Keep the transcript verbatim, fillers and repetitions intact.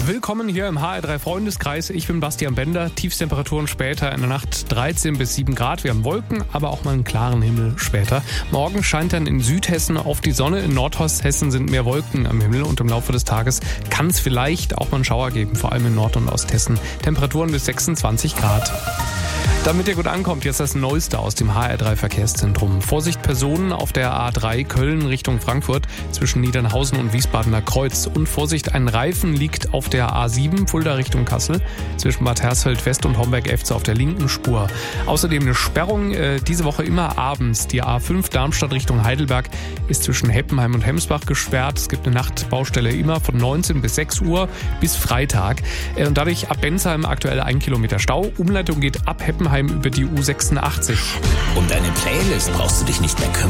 Willkommen hier im H R drei Freundeskreis. Ich bin Bastian Bender. Tiefstemperaturen später in der Nacht dreizehn bis sieben Grad. Wir haben Wolken, aber auch mal einen klaren Himmel später. Morgen scheint dann in Südhessen auf die Sonne. In Nordosthessen sind mehr Wolken am Himmel und im Laufe des Tages kann es vielleicht auch mal einen Schauer geben, vor allem in Nord- und Osthessen. Temperaturen bis sechsundzwanzig Grad. Damit ihr gut ankommt, jetzt das Neueste aus dem H R drei Verkehrszentrum. Vorsicht Personen auf der A drei Köln Richtung Frankfurt zwischen Niedernhausen und Wiesbadener Kreuz. Und Vorsicht, ein Reifen liegt auf der A sieben Fulda Richtung Kassel zwischen Bad Hersfeld West und Homberg-Efze auf der linken Spur. Außerdem eine Sperrung äh, diese Woche immer abends. Die A fünf Darmstadt Richtung Heidelberg ist zwischen Heppenheim und Hemsbach gesperrt. Es gibt eine Nachtbaustelle immer von neunzehn bis sechs Uhr bis Freitag. Äh, und dadurch ab Bensheim aktuell ein Kilometer Stau. Umleitung geht ab Heppenheim über die U sechsundachtzig. Um deine Playlist brauchst du dich nicht mehr kümmern.